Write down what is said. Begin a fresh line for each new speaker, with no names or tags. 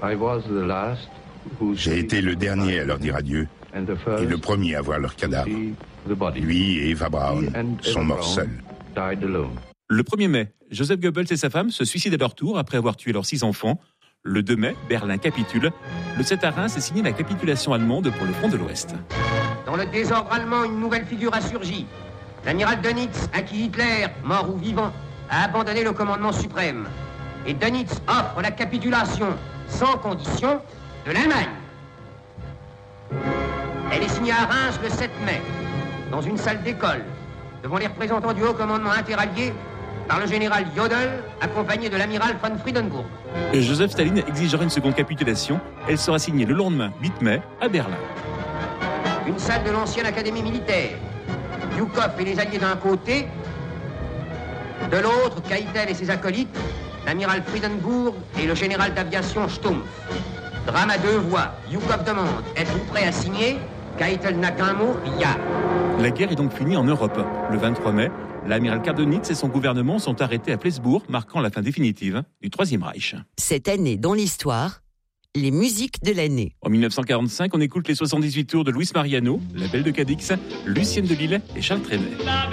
J'ai été le dernier à leur dire adieu et le premier à voir leur cadavre. Lui et Eva Braun sont morts seuls.
Le 1er mai, Joseph Goebbels et sa femme se suicident à leur tour après avoir tué leurs 6 enfants. Le 2 mai, Berlin capitule. Le 7 à Reims est signé la capitulation allemande pour le front de l'Ouest.
Dans le désordre allemand, une nouvelle figure a surgi. L'amiral Dönitz, à qui Hitler, mort ou vivant, a abandonné le commandement suprême. Et Dönitz offre la capitulation, sans condition, de l'Allemagne. Elle est signée à Reims le 7 mai, dans une salle d'école, devant les représentants du haut commandement interallié, par le général Jodl, accompagné de l'amiral von Friedenburg.
Et Joseph Staline exigera une seconde capitulation. Elle sera signée le lendemain, 8 mai, à Berlin.
Une salle de l'ancienne académie militaire. Zhukov et les alliés d'un côté, de l'autre, Keitel et ses acolytes, l'amiral Friedenburg et le général d'aviation Stumpf. Drame à 2 voix. Zhukov demande « Êtes-vous prêt à signer ?» Keitel n'a qu'un mot « Ya ».
La guerre est donc finie en Europe. Le 23 mai, l'amiral Kardonitz et son gouvernement sont arrêtés à Flensbourg, marquant la fin définitive du Troisième Reich.
Cette année dans l'histoire, les musiques de l'année.
En 1945, on écoute les 78 tours de Luis Mariano, La Belle de Cadix, Lucienne de Lillet et Charles Trenet.